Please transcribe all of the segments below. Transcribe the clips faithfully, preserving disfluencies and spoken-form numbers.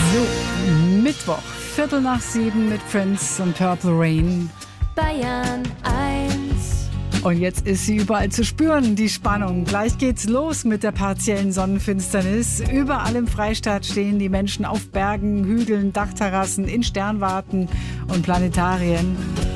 So, Mittwoch, Viertel nach sieben mit Prince und Purple Rain. Bayern eins. Und jetzt ist sie überall zu spüren, die Spannung. Gleich geht's los mit der partiellen Sonnenfinsternis. Überall im Freistaat stehen die Menschen auf Bergen, Hügeln, Dachterrassen, in Sternwarten und Planetarien.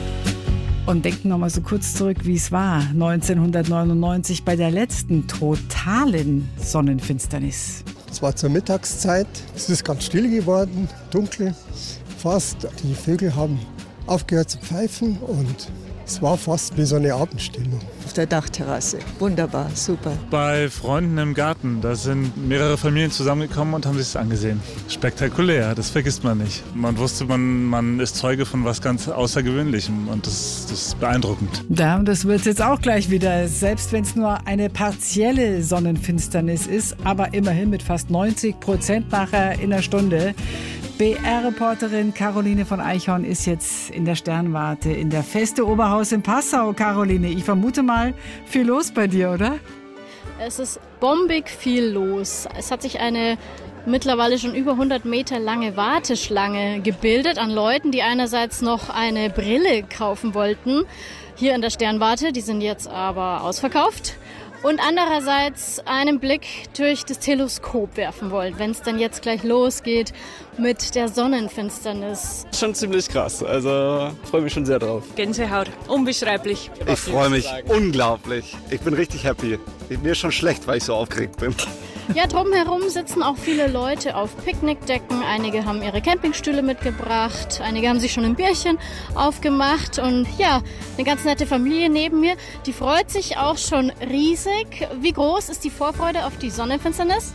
Und denken noch mal so kurz zurück, wie es war neunzehnhundertneunundneunzig bei der letzten totalen Sonnenfinsternis. Es war zur Mittagszeit, es ist ganz still geworden, dunkel, fast. Die Vögel haben aufgehört zu pfeifen und es war fast wie so eine Abendstimmung. Auf der Dachterrasse. Wunderbar, super. Bei Freunden im Garten. Da sind mehrere Familien zusammengekommen und haben sich das angesehen. Spektakulär, das vergisst man nicht. Man wusste, man, man ist Zeuge von was ganz Außergewöhnlichem und das, das ist beeindruckend. Ja, und das wird jetzt auch gleich wieder, selbst wenn es nur eine partielle Sonnenfinsternis ist, aber immerhin mit fast neunzig Prozent nachher in einer Stunde. B R-Reporterin Caroline von Eichhorn ist jetzt in der Sternwarte in der Feste Oberhaus in Passau. Caroline, ich vermute mal, viel los bei dir, oder? Es ist bombig viel los. Es hat sich eine mittlerweile schon über hundert Meter lange Warteschlange gebildet an Leuten, die einerseits noch eine Brille kaufen wollten hier in der Sternwarte. Die sind jetzt aber ausverkauft. Und andererseits einen Blick durch das Teleskop werfen wollen, wenn es dann jetzt gleich losgeht mit der Sonnenfinsternis. Schon ziemlich krass, also freue mich schon sehr drauf. Gänsehaut, unbeschreiblich. Ich freue mich unglaublich. Ich bin richtig happy. Mir ist schon schlecht, weil ich so aufgeregt bin. Ja, drumherum sitzen auch viele Leute auf Picknickdecken. Einige haben ihre Campingstühle mitgebracht, einige haben sich schon ein Bierchen aufgemacht. Und ja, eine ganz nette Familie neben mir, die freut sich auch schon riesig. Wie groß ist die Vorfreude auf die Sonnenfinsternis?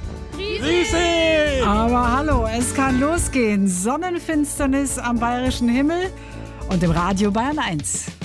Riesig! Aber hallo, es kann losgehen. Sonnenfinsternis am bayerischen Himmel und im Radio Bayern eins.